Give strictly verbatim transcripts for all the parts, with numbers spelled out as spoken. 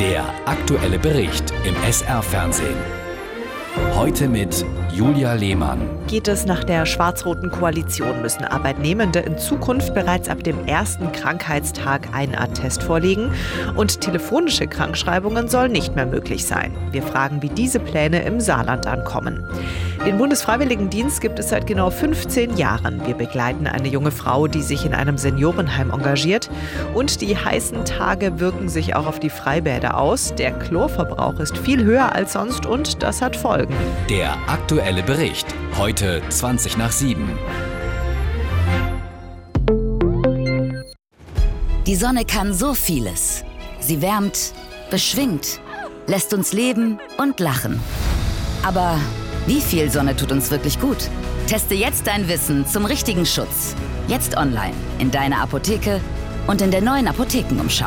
Der aktuelle Bericht im S R-Fernsehen. Heute mit Julia Lehmann. Geht es nach der schwarz-roten Koalition, müssen Arbeitnehmende in Zukunft bereits ab dem ersten Krankheitstag einen Attest vorlegen und telefonische Krankschreibungen sollen nicht mehr möglich sein. Wir fragen, wie diese Pläne im Saarland ankommen. Den Bundesfreiwilligendienst gibt es seit genau fünfzehn Jahren. Wir begleiten eine junge Frau, die sich in einem Seniorenheim engagiert. Und die heißen Tage wirken sich auch auf die Freibäder aus. Der Chlorverbrauch ist viel höher als sonst und das hat Folgen. Der aktuelle Bericht. Heute zwanzig nach sieben. Die Sonne kann so vieles. Sie wärmt, beschwingt, lässt uns leben und lachen. Aber wie viel Sonne tut uns wirklich gut? Teste jetzt dein Wissen zum richtigen Schutz. Jetzt online, in deiner Apotheke und in der neuen Apothekenumschau.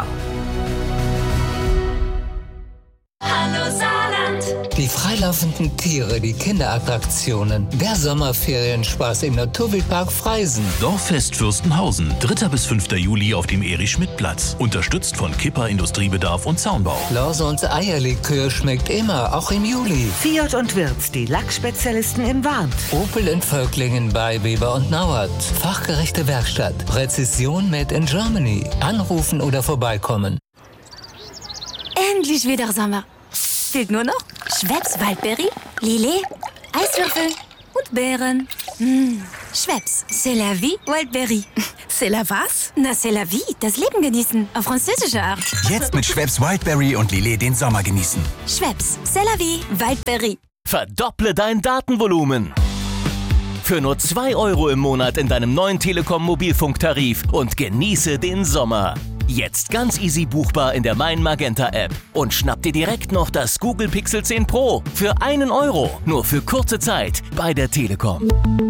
Hallo Saarland! Die freilaufenden Tiere, die Kinderattraktionen, der Sommerferienspaß im Naturwildpark Freisen. Dorffest Fürstenhausen, dritter bis fünfter Juli auf dem Erich-Schmidt-Platz. Unterstützt von Kipper Industriebedarf und Zaunbau. Lause und Eierlikör schmeckt immer, auch im Juli. Fiat und Wirtz, die Lackspezialisten in Warnt. Opel in Völklingen bei Weber und Nauert. Fachgerechte Werkstatt. Präzision made in Germany. Anrufen oder vorbeikommen. Endlich wieder Sommer. Fehlt nur noch Schweppes Waldberry, Lillet, Eiswürfel und Beeren. Mmh. Schweppes, c'est la vie, Waldberry. C'est la was? Na, c'est la vie, das Leben genießen, auf französische Art. Jetzt mit Schweppes Wildberry und Lillet den Sommer genießen. Schweppes, c'est la vie, Waldberry. Verdopple dein Datenvolumen. Für nur zwei Euro im Monat in deinem neuen Telekom-Mobilfunktarif und genieße den Sommer. Jetzt ganz easy buchbar in der Mein Magenta App. Und schnapp dir direkt noch das Google Pixel zehn Pro für einen Euro. Nur für kurze Zeit bei der Telekom.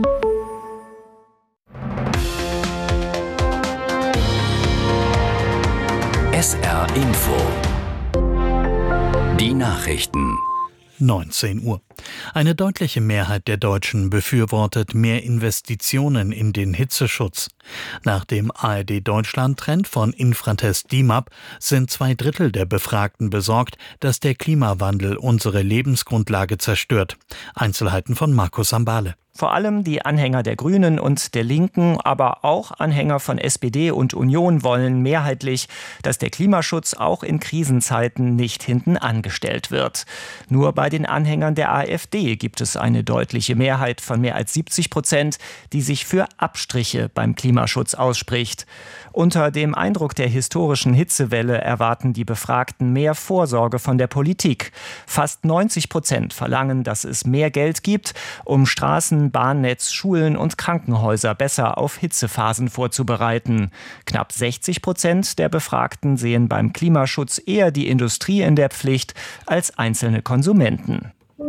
S R Info. Die Nachrichten. neunzehn Uhr. Eine deutliche Mehrheit der Deutschen befürwortet mehr Investitionen in den Hitzeschutz. Nach dem A R D Deutschland-Trend von Infratest D I M A P sind zwei Drittel der Befragten besorgt, dass der Klimawandel unsere Lebensgrundlage zerstört. Einzelheiten von Markus Sambale. Vor allem die Anhänger der Grünen und der Linken, aber auch Anhänger von S P D und Union wollen mehrheitlich, dass der Klimaschutz auch in Krisenzeiten nicht hinten angestellt wird. Nur bei den Anhängern der A f D gibt es eine deutliche Mehrheit von mehr als siebzig Prozent, die sich für Abstriche beim Klimaschutz ausspricht. Unter dem Eindruck der historischen Hitzewelle erwarten die Befragten mehr Vorsorge von der Politik. Fast neunzig Prozent verlangen, dass es mehr Geld gibt, um Straßen, Bahnnetz, Schulen und Krankenhäuser besser auf Hitzephasen vorzubereiten. Knapp sechzig Prozent der Befragten sehen beim Klimaschutz eher die Industrie in der Pflicht als einzelne Konsumenten.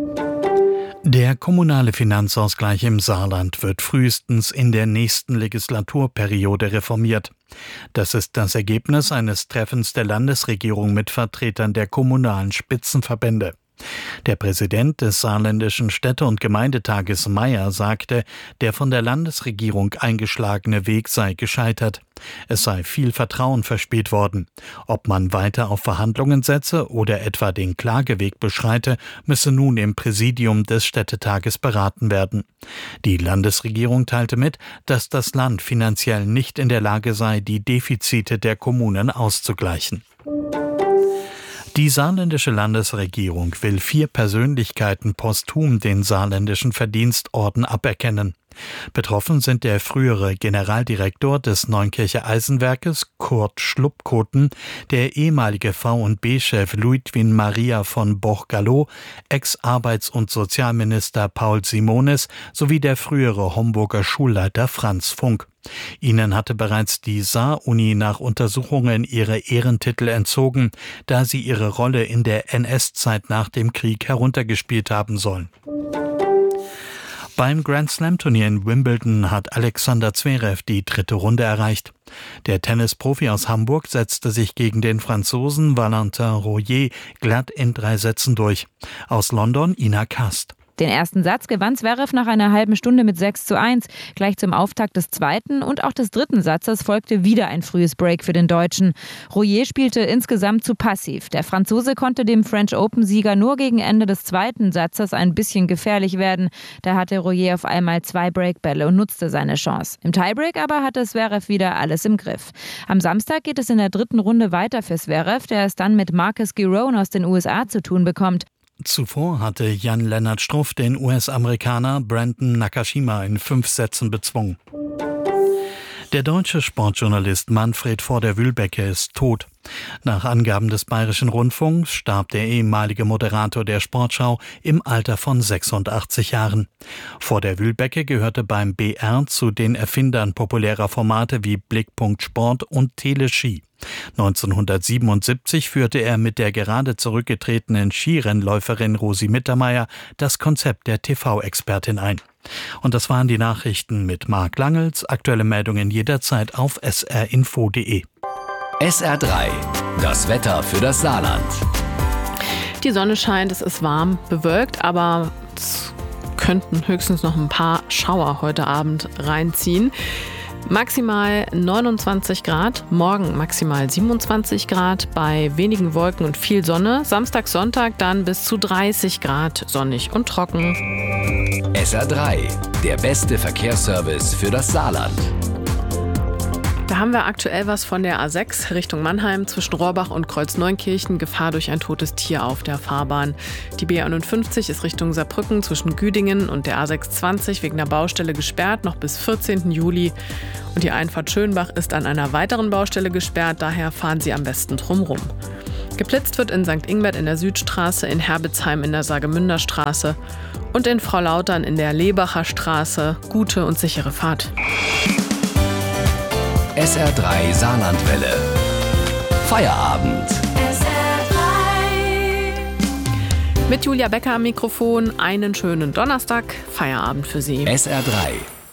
Der kommunale Finanzausgleich im Saarland wird frühestens in der nächsten Legislaturperiode reformiert. Das ist das Ergebnis eines Treffens der Landesregierung mit Vertretern der kommunalen Spitzenverbände. Der Präsident des Saarländischen Städte- und Gemeindetages Meier sagte, der von der Landesregierung eingeschlagene Weg sei gescheitert. Es sei viel Vertrauen verspielt worden. Ob man weiter auf Verhandlungen setze oder etwa den Klageweg beschreite, müsse nun im Präsidium des Städtetages beraten werden. Die Landesregierung teilte mit, dass das Land finanziell nicht in der Lage sei, die Defizite der Kommunen auszugleichen. Die saarländische Landesregierung will vier Persönlichkeiten posthum den saarländischen Verdienstorden aberkennen. Betroffen sind der frühere Generaldirektor des Neunkircher Eisenwerkes Kurt Schlupkoten, der ehemalige V und B-Chef Ludwin Maria von Boch-Gallo, Ex-Arbeits- und Sozialminister Paul Simonis sowie der frühere Homburger Schulleiter Franz Funk. Ihnen hatte bereits die Saar-Uni nach Untersuchungen ihre Ehrentitel entzogen, da sie ihre Rolle in der N S-Zeit nach dem Krieg heruntergespielt haben sollen. Beim Grand-Slam-Turnier in Wimbledon hat Alexander Zverev die dritte Runde erreicht. Der Tennisprofi aus Hamburg setzte sich gegen den Franzosen Valentin Royer glatt in drei Sätzen durch. Aus London Ina Kast. Den ersten Satz gewann Zverev nach einer halben Stunde mit sechs zu eins. Gleich zum Auftakt des zweiten und auch des dritten Satzes folgte wieder ein frühes Break für den Deutschen. Rouillet spielte insgesamt zu passiv. Der Franzose konnte dem French Open-Sieger nur gegen Ende des zweiten Satzes ein bisschen gefährlich werden. Da hatte Rouillet auf einmal zwei Breakbälle und nutzte seine Chance. Im Tiebreak aber hatte Zverev wieder alles im Griff. Am Samstag geht es in der dritten Runde weiter für Zverev, der es dann mit Marcus Giron aus den U S A zu tun bekommt. Zuvor hatte Jan-Lennart Struff den U S-Amerikaner Brandon Nakashima in fünf Sätzen bezwungen. Der deutsche Sportjournalist Manfred Vorder-Wühlbecke ist tot. Nach Angaben des Bayerischen Rundfunks starb der ehemalige Moderator der Sportschau im Alter von sechsundachtzig Jahren. Vorder-Wühlbecke gehörte beim B R zu den Erfindern populärer Formate wie Blickpunkt Sport und Tele-Ski. neunzehnhundertsiebenundsiebzig führte er mit der gerade zurückgetretenen Skirennläuferin Rosi Mittermeier das Konzept der T V-Expertin ein. Und das waren die Nachrichten mit Marc Langels. Aktuelle Meldungen jederzeit auf s r info punkt d e. S R drei, das Wetter für das Saarland. Die Sonne scheint, es ist warm, bewölkt, aber es könnten höchstens noch ein paar Schauer heute Abend reinziehen. Maximal neunundzwanzig Grad, morgen maximal siebenundzwanzig Grad bei wenigen Wolken und viel Sonne. Samstag, Sonntag dann bis zu dreißig Grad, sonnig und trocken. S R drei, der beste Verkehrsservice für das Saarland. Da haben wir aktuell was von der A sechs Richtung Mannheim zwischen Rohrbach und Kreuz-Neunkirchen. Gefahr durch ein totes Tier auf der Fahrbahn. Die B einundfünfzig ist Richtung Saarbrücken zwischen Güdingen und der A sechshundertzwanzig wegen der Baustelle gesperrt, noch bis vierzehnten Juli. Und die Einfahrt Schönbach ist an einer weiteren Baustelle gesperrt, daher fahren Sie am besten drumrum. Geblitzt wird in Sankt Ingbert in der Südstraße, in Herbitzheim in der Saargemünder Straße und in Fraulautern in der Lebacher Straße. Gute und sichere Fahrt. S R drei Saarlandwelle. Feierabend. S R drei. Mit Julia Becker am Mikrofon. Einen schönen Donnerstag. Feierabend für Sie. S R drei.